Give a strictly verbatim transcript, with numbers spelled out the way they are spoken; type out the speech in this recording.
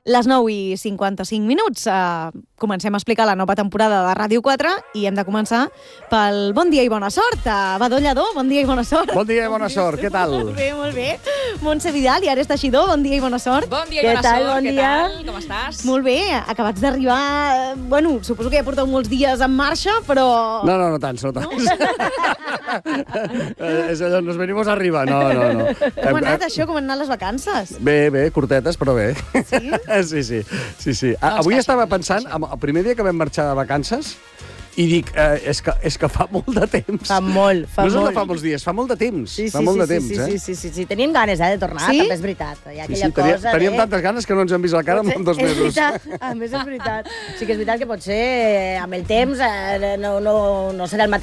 Les nou i cinquanta-cinc minuts. Uh, comencem a explicar la nova temporada de Ràdio quatre i hem de començar pel bon dia i bona sort. Uh, Badó Lledó, bon dia i bona sort. Bon dia i bona sort, què tal? Molt bé, molt bé. Montse Vidal i Ares Teixidor, bon dia i bona sort. Bon dia i bona tal, sort, bon què dia? tal? Com estàs? Molt bé, acabats d'arribar... eh, Bueno, suposo que ja porteu molts dies en marxa, però... No, no, no tants, no tants. Eh, és allò, nos venimos arriba, no, no, no. Com ha anat això? Com han anat les vacances? Bé, bé, curtetes, però bé. Sí? Sí, sí. sí, sí. Ah, avui estava pensant, el primer dia que vam marxar de vacances, i dic, eh, és, que, és que fa molt de temps. Fa molt, fa no és el molt. que fa molts dies, fa molt de temps. Sí, sí, fa molt sí, de temps, sí, eh? sí, sí, sí, sí. Tenim ganes, eh, de tornar, Sí? també és veritat. Hi ha Sí, aquella sí, tenia, cosa teníem de... tantes ganes que no ens hem vist la cara en dos És mesos. veritat, a més és veritat. Sí que és veritat que potser eh, amb el temps eh, no, no, no serà el mateix